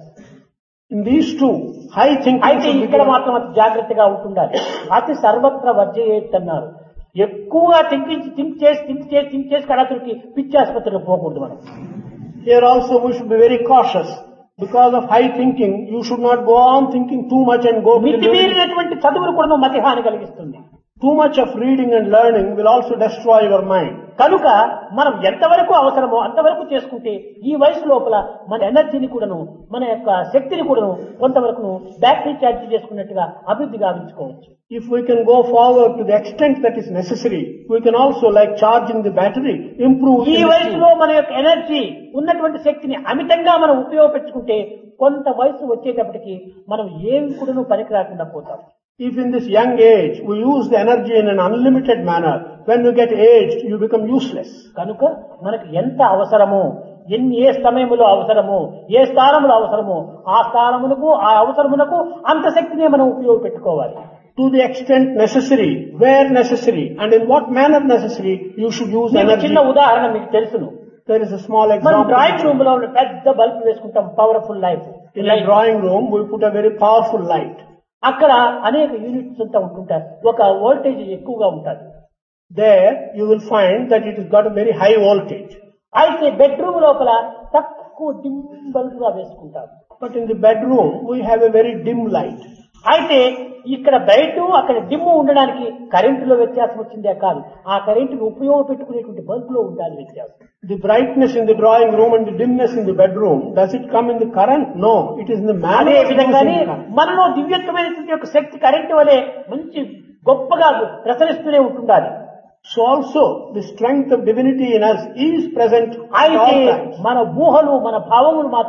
In these two, high thinking అయితే should be ఇక్కడ given. మాత్రం అతి జాగ్రత్తగా ఉంటుండాలి. అతి సర్వత్ర వర్జయేత్ అన్నారు. ఎక్కువగా థింకింగ్ థింక్ చేసి థింక్ చేసి థింక్ చేసి కడతుడికి పిచ్చి ఆసుపత్రికి పోకూడదు మనం. Here also we should be very cautious. Because of high thinking, you should not go on thinking too much and go to the limit. మితిమీరినటువంటి చదువులు కూడా మతిహాని కలిగిస్తుంది. Too much of reading and learning will also destroy your mind. కనుక మనం ఎంతవరకు అవసరమో అంతవరకు చేసుకుంటే ఈ వయసు లోపల మన ఎనర్జీని కూడాను మన యొక్క శక్తిని కూడాను కొంతవరకు బ్యాటరీ ఛార్జ్ చేసుకున్నట్టుగా అభివృద్ధి గావించుకోవచ్చు. If we can go forward to the extent that is necessary, we can also, like charging the battery, improve. ఈ in the వయసులో మన యొక్క ఎనర్జీ ఉన్నటువంటి శక్తిని అమితంగా మనం ఉపయోగపెట్టుకుంటే కొంత వయసు వచ్చేటప్పటికి మనం ఏమి కూడాను పనికి రాకుండా పోతాం. If in this young age we use the energy in an unlimited manner, when you get aged, you become useless. కనుక మనకు ఎంత అవసరమో, ఎన్ని ఏ సమయంలో అవసరమో, ఏ స్థానంలో అవసరమో ఆ స్థానమునకు ఆ అవసరమునకు అంత శక్తినే మనం ఉపయోగపెట్టుకోవాలి. To the extent necessary, where necessary, and in what manner necessary, you should use మీకు energy. చిన్న ఉదాహరణ మీకు తెలుసును. There is a small మనం example. డ్రాయింగ్ రూమ్ లో ఉన్న పెద్ద బల్బ్ వేసుకుంటాం, powerful light. In a drawing room, we put a very powerful light. అక్కడ అనేక యూనిట్స్ అంతా ఉంటుంటారు, ఒక వోల్టేజ్ ఎక్కువగా ఉంటుంది. There, you will find that it has got a very high voltage. అయితే బెడ్రూమ్ లోపల తక్కువ డిమ్ బల్బ్ గా వేసుకుంటాం. But in the bedroom, we have a very dim light. అయితే ఇక్కడ బయట అక్కడ డిమ్ము ఉండడానికి కరెంటులో వ్యత్యాసం వచ్చిందే కాదు, ఆ కరెంటును ఉపయోగపెట్టుకునేటువంటి బల్బ్ లో ఉండాలి వ్యత్యాసం. The brightness in the drawing room and the dimness in the bedroom, does it come in the current? No, it is in the manner అదే of using విధంగానే the current. మనలో దివ్యత్వమైనటువంటి యొక్క శక్తి కరెంటు వలె మంచి గొప్పగా ప్రసరిస్తూనే ఉంటుండాలి. So also, the strength of divinity in us is present at అయితే all times. మన ఊహలు మన భావములు మాత్రము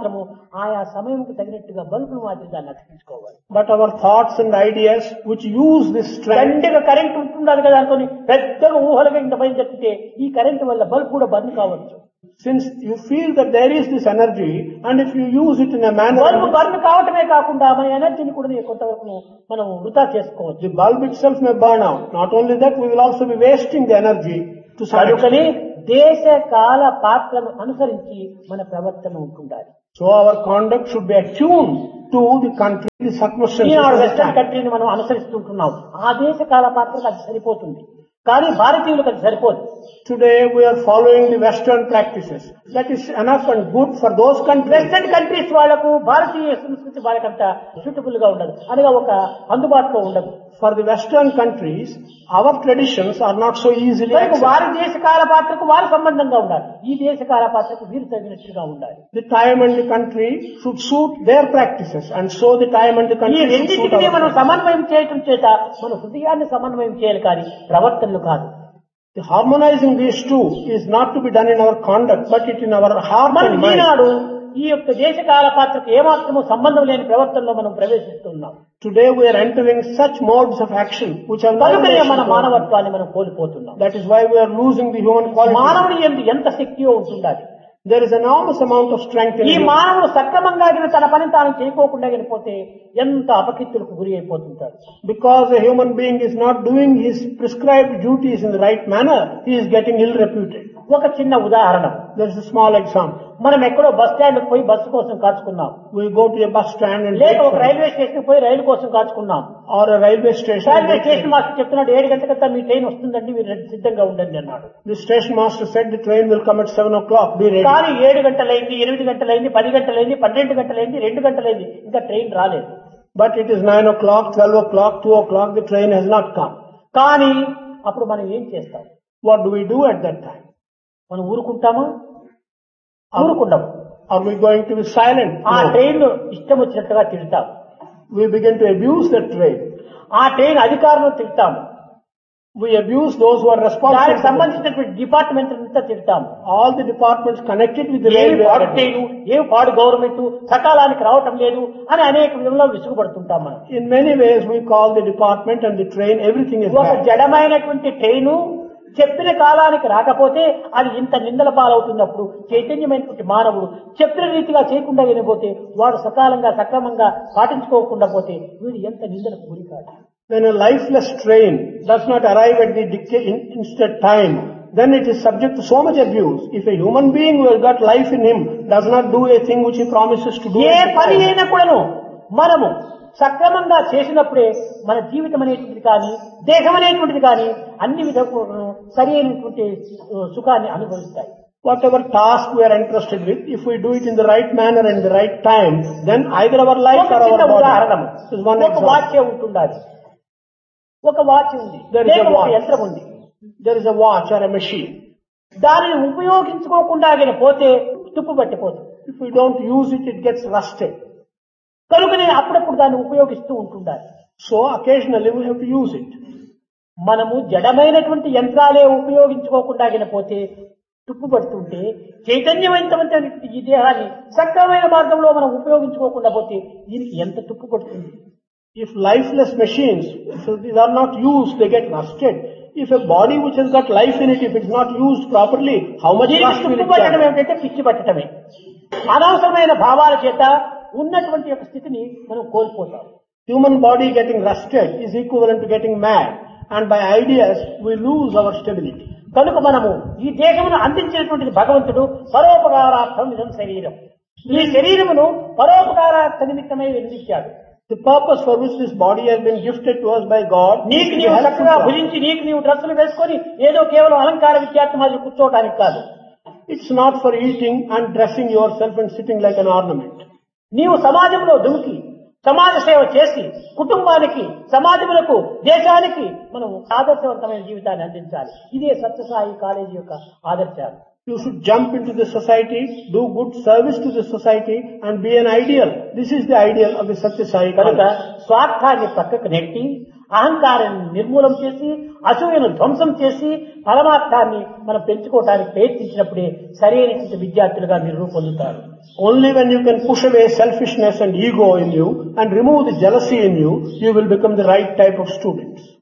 ఆయా సమయంకు తగినట్టుగా బల్బులు మాదిరి దాన్ని అతికించుకోవాలి. But our thoughts and ideas which use this strength, దండిగా కరెంట్ ఉంటుండాలి కదా అనుకుని పెద్దగా ఊహలుగా ఇంత పైన చెప్తే ఈ కరెంట్ వల్ల బల్బ్ కూడా బంద్ కావచ్చు. since you feel that there is this energy and if you use it in a manner, bulb బంద్ కావటమే కాకుండా మన ఎనర్జీని కూడా కొంతవరకు మనం వృధా చేసుకోవచ్చు. the bulb itself may burn out. Not only that, we will also be wasting the energy to some extent. కనుకనే దేశ కాల పాత్రను అనుసరించి మన ప్రవర్తన ఉంటుండాలి. So our conduct should be attuned to the country, the circumstances. Eenadu of the western time. కంట్రీని మనం అనుసరిస్తుంటున్నాం. ఆ దేశ కాల పాత్రకు అది సరిపోతుంది, కానీ భారతీయులకు అది సరిపోదు. Today we are following the Western practices. That is enough and good for those countries. Western countries వాళ్లకు భారతీయ సంస్కృతి వాళ్ళకంత సూటబుల్ గా ఉండదు, అనగా ఒక అందుబాటులో ఉండదు. For the Western countries, our traditions are not so easily కనుక accepted. వారి దేశ కాల పాత్రకు వారి సంబంధంగా ఉండాలి, ఈ దేశ కాల పాత్రకు వీరు తగినట్టుగా ఉండాలి. The time and the country should suit their practices, and so the time and the ఈ country should suit రెండింటినీ our మనం practices. సమన్వయం చేయటం చేత మన హృదయాన్ని సమన్వయం చేయాలి, కానీ ప్రవర్తనలు కాదు. The harmonizing these two is not to be done in our conduct, but it in our heart మనం and mind. ఈనాడు ఈ యొక్క దేశ కాల పాత్రకు ఏమాత్రము సంబంధం లేని ప్రవర్తనలో మనం ప్రవేశిస్తున్నాం. Today we are entering such modes of action which are not కనుకనే మన relational to our- మానవత్వాన్ని మనం కోల్పోతున్నాం. That is why we are losing the human quality. మానవుని యందు ఎంత శక్తియో ఉంటుండాలి. There is enormous amount of strength in ఈ him. మానవుడు సక్రమంగా గిన తన పని తాను చేయకోకుండా వెళ్ళిపోతే ఎంత అపకీర్తులకు గురి అయిపోతుంటాడు. Because a human being is not doing his prescribed duties in the right manner, he is getting ill reputed. ఒక చిన్న ఉదాహరణ, There is a small example. మనం ఎక్కడో బస్ స్టాండ్ పోయి బస్సు కోసం కాచుకున్నాం, We go to a bus stand and లేక wait ఒక for railway station పోయి రైలు కోసం కాచుకున్నాం. or a railway station. Railway station master చెప్తున్నాడు ఏడు గంటలకంతా మీ ట్రైన్ వస్తుందండి, మీరు సిద్ధంగా ఉండండి అన్నాడు. The station master said the train will come at seven o'clock. Be ready. కానీ ఏడు గంటలైంది, ఎనిమిది గంటలైంది, పది గంటలైంది, పన్నెండు గంటలైంది, రెండు గంటలైంది, ఇంకా ట్రైన్ రాలేదు. But it is nine o'clock, twelve o'clock, two o'clock. The train has not come. కానీ అప్పుడు మనం ఏం చేస్తాం? What do we do at that time? మనం ఊరుకుంటామా? ఊరుకుంటాం. Are we going to be silent? ఆ No. ట్రైన్ ఇష్టం వచ్చినట్టుగా తిడతాం. We begin to abuse that train. ఆ ట్రైన్ అధికారులను తిడతాము. We abuse those who are responsible. దానికి సంబంధించినటువంటి డిపార్ట్మెంట్ అంతా తిడతాము. All the departments connected with the ఏమి railway. పాడు are ట్రైను, ఏమి పాడు గవర్నమెంట్, సకాలానికి రావటం లేదు అని అనేక విధంగా విసుగుపడుతుంటాం మనం. In many ways, we call the department and the train, everything is ఒక bad. జడమైనటువంటి ట్రైను చెప్పిన కాలానికి రాకపోతే అది ఇంత నిందల పాలవుతున్నప్పుడు చైతన్యమైనటువంటి మానవుడు చెప్పిన రీతిగా చేయకుండా వెళ్ళిపోతే, వాడు సకాలంగా సక్రమంగా పాటించుకోకుండా పోతే వీడు ఎంత నిందలకు గురి కాదు. When a lifeless train does not arrive at the dic- in- instant time, then it is subject to so much abuse. If a human being who has got life in him does not do a thing which he promises to do, A at the పని time, అయినా కూడాను మనము సక్రమంగా చేసినప్పుడే మన జీవితం అనేటువంటిది కానీ దేశం అనేటువంటిది కానీ అన్ని విధాలు సరి అయినటువంటి సుఖాన్ని అనుభవిస్తాయి. whatever task we are entrusted with, if we do it in the right manner and the right time, then either our life ఒక or చిన్న our ఉదాహరణ, body is one ఒక example. వాచ్య ఉంటుండాలి. ఒక వాచ్ ఉంది, There is a లేక ఒక watch. యంత్రం ఉంది. There is a watch or a machine. దానిని ఉపయోగించుకోకుండా ఆగిన పోతే తుప్పు పట్టిపోతుంది. If we don't use it, it gets rusted. కనుకనే అప్పుడప్పుడు దాన్ని ఉపయోగిస్తూ ఉంటుండాలి. So occasionally we have to use it. మనము జడమైనటువంటి యంత్రాలే ఉపయోగించుకోకుండా ఆగిన పోతే తుప్పు పడుతుంటే, చైతన్యవంతమైనటువంటి ఈ దేహాన్ని సక్రమైన మార్గంలో మనం ఉపయోగించుకోకుండా పోతే దీనికి ఎంత తుప్పు పడుతుంది. If lifeless machines, if these are not used, they get rusted. If a body which has got life in it, if it's not used properly, how much దీనికి rust will తుప్పు it పట్టడం get? ఏమిటంటే పిచ్చి పట్టడమే. అనవసరమైన భావాల చేత ఉన్నటువంటి యొక్క స్థితిని మనం కోల్పోతాం. Human body getting rusted is equivalent to getting mad. And by ideas, we lose our stability. కనుక మనము ఈ దేహమును అందించినటువంటిది భగవంతుడు పరోపకారార్థం ఇదం శరీరం. ఈ శరీరమును పరోపకారార్థ నిమిత్తమై నిర్మించాడు. The purpose for which this body has been gifted to us by God is నీకు to be నీవు helpful చక్కగా to us. భుజించి నీకు నీవు డ్రెస్సులు వేసుకొని ఏదో కేవలం అలంకార విద్యార్థి మాదిరి కూర్చోవడానికి కాదు. It's not for eating and dressing yourself and sitting like an ornament. నీవు సమాజంలో దుమికి సమాజ సేవ చేసి కుటుంబానికి, సమాజములకు, దేశానికి మనం ఆదర్శవంతమైన జీవితాన్ని అందించాలి. ఇదే సత్యసాయి కాలేజీ యొక్క ఆదర్శాలు. You should jump into the society, do good service to the society and be an ideal. This is the ideal of the Satya Sai కనుక College. స్వార్థాన్ని పక్కకు నెట్టి అహంకారాన్ని నిర్మూలం చేసి అసూయను ధ్వంసం చేసి పరమార్థాన్ని మనం పెంచుకోవడానికి ప్రయత్నించినప్పుడే సరైనటువంటి విద్యార్థులుగా మీరు రూపొందుతారు. Only when you can push away selfishness and ego in you and remove the jealousy in you, you will become the right type of students.